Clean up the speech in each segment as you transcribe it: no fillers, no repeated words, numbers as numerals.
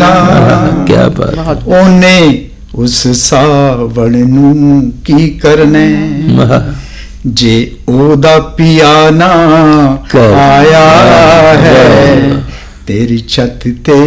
ਨਾ। क्या बात। ਉਹਨੇ ਉਸ ਸਾਵਣ ਨੂੰ ਕੀ ਕਰਨਾ ਜੇ ਉਹਦਾ ਪਿਆ ਨਾ ਆਇਆ ਹੈ। ਤੇਰੀ ਛੱਤ ਤੇ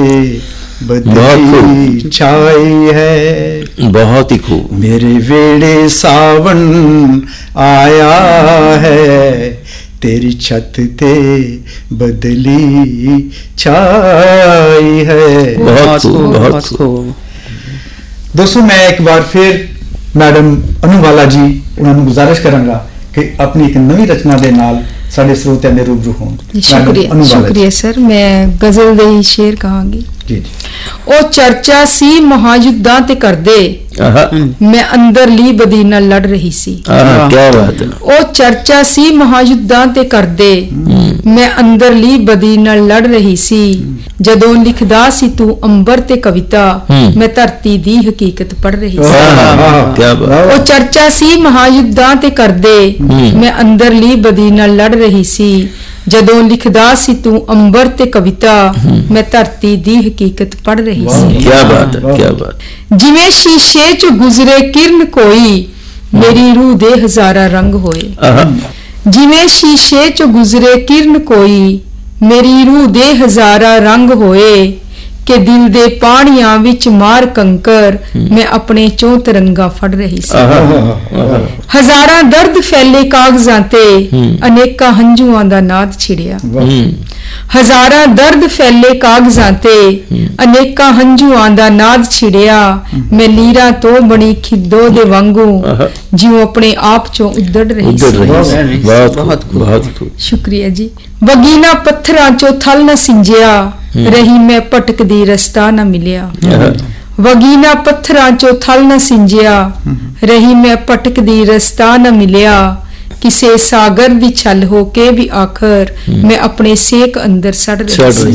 बदली छाई है। बहुत ही खूब। मेरे वेड़े सावन आया है। तेरी छत ते बदली छाई है। बहुत खूब, बहुत खूब। दोस्तों मैं एक बार फिर मैडम अनुबाला जी उन्होंने गुजारिश करांगा कि अपनी एक नवी रचना दे नाल साडे श्रोतिਆਂ ਦੇ रूबरू होण। शुक्रिया सर। मैं गजल दे ही शेर कहांगी। जी। ਉਹ ਚਰਚਾ ਸੀ ਮਹਾਯੁੱਧਾਂ ਤੇ ਕਰਦੇ ਮੈਂ ਅੰਦਰਲੀ ਬਦੀ ਨਾਲ ਲੜ ਰਹੀ ਸੀ। क्या बात है। ਉਹ ਚਰਚਾ ਸੀ ਮਹਾਯੁੱਧਾਂ ਤੇ ਕਰਦੇ ਮੈਂ ਅੰਦਰਲੀ ਬਦੀ ਨਾਲ ਲੜ ਰਹੀ ਸੀ। ਜਦੋਂ ਲਿਖਦਾ ਸੀ ਤੂੰ ਅੰਬਰ ਤੇ ਕਵਿਤਾ ਮੈਂ ਧਰਤੀ ਦੀ ਹਕੀਕਤ ਪੜ ਰਹੀ ਸੀ। क्या बात। ਉਹ ਚਰਚਾ ਸੀ ਮਹਾਯੁੱਧਾਂ ਤੇ ਕਰਦੇ ਮੈਂ ਅੰਦਰਲੀ ਬਦੀ ਨਾਲ ਲੜ ਰਹੀ ਸੀ। ਜਦੋਂ ਲਿਖਦਾ ਸੀ ਤੂੰ ਅੰਬਰ ਤੇ ਕਵਿਤਾ ਮੈਂ ਧਰਤੀ ਦੀ ਹਕੀਕਤ ਪੜ ਰਹੀ ਸੀ। क्या बात है, क्या बात। ਜਿਵੇਂ ਸ਼ੀਸ਼ੇ ਚ ਗੁਜ਼ਰੇ ਕਿਰਨ ਕੋਈ ਮੇਰੀ ਰੂਹ ਦੇ ਹਜ਼ਾਰਾਂ ਰੰਗ ਹੋਏ। ਜਿਵੇਂ ਸ਼ੀਸ਼ੇ ਚ ਗੁਜ਼ਰੇ ਕਿਰਨ ਕੋਈ ਮੇਰੀ ਰੂਹ ਦੇ ਹਜ਼ਾਰਾਂ ਰੰਗ ਹੋਏ ਕਿ ਦਿਲ ਦੇ ਪਾਣੀਆਂ ਵਿੱਚ ਮਾਰ ਕੰਕਰ ਮੈਂ ਆਪਣੇ ਚੋਂ ਤਿਰੰਗਾ ਫੜ ਰਹੀ ਸੀ। ਹਜ਼ਾਰਾਂ ਦਰਦ ਫੈਲੇ ਕਾਗਜ਼ਾਂ ਤੇ ਅਨੇਕਾਂ ਹੰਝੂਆਂ ਦਾ ਨਾਦ ਛਿੜਿਆ। ਹਜ਼ਾਰਾਂ ਦਰਦ ਫੈਲੇ ਕਾਗਜ਼ਾਂ ਤੇ ਅਨੇਕਾਂ ਹੰਝੂਆਂ ਦਾ ਨਾਦ ਛਿੜਿਆ ਮੈਂ ਲੀਰਾਂ ਤੋਂ ਬਣੀ ਖਿੱਦੋ ਦੇ ਵਾਂਗੂ ਜਿਉਂ ਆਪਣੇ ਆਪ ਚੋਂ ਉੱਡੜ ਰਹੀ ਸੀ। बहुत ਸ਼ੁਕਰੀਆ ਜੀ। ਵਗੀਨਾ ਪੱਥਰਾਂ ਚੋਂ ਥਲ ਨਾ ਸਿੰਜਿਆ ਰਹੀ ਮੈਂ ਭਟਕਦੀ ਰਸਤਾ ਨਾ ਮਿਲਿਆ। ਵਗੀਨਾ ਪੱਥਰਾਂ ਚੋਂ ਥਲ ਨਾ ਸਿੰਜਿਆ ਰਹੀ ਮੈਂ ਭਟਕਦੀ ਰਸਤਾ ਨਾ ਮਿਲਿਆ। ਕਿਸੇ ਸਾਗਰ ਦੀ ਛਲ ਹੋ ਕੇ ਵੀ ਆਖਰ ਮੈਂ ਆਪਣੇ ਸੇਕ ਅੰਦਰ ਸੜ ਰਹੀ ਸੀ।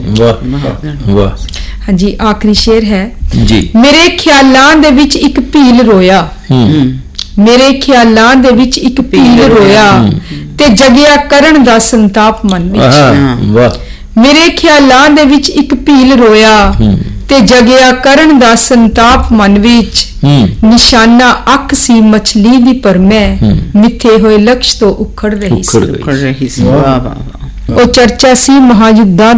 ਹਾਂਜੀ ਆਖਰੀ ਸ਼ੇਰ ਹੈ जी। ਮੇਰੇ ਖਿਆਲਾਂ ਦੇ ਵਿੱਚ ਇੱਕ ਭੀਲ ਰੋਇਆ। ਮੇਰੇ ਖਿਆਲਾਂ ਦੇ ਵਿੱਚ ਇੱਕ ਭੀਲ ਰੋਇਆ ਤੇ ਜਗਿਆ ਕਰਨ ਦਾ ਸੰਤਾਪ ਮਨ ਵਿੱਚ। ਮੇਰੇ ਖਿਆਲਾਂ ਦੇ ਵਿੱਚ ਇੱਕ ਭੀਲ ਰੋਇਆ ਤੇ ਜਗਿਆ ਕਰਨ ਦਾ ਸੰਤਾਪ ਮਨ ਵਿੱਚ। ਨਿਸ਼ਾਨਾ ਅੱਖ ਸੀ ਮਛਲੀ ਦੀ ਪਰ ਮੈਂ ਮਿੱਥੇ ਹੋਏ ਲਕਸ਼ ਤੋਂ ਉਖੜ ਰਹੀ ਸੀ। उखड़ गई। ਉਹ ਚਰਚਾ ਸੀ ਮਹਾਯੁੱਧਾਂ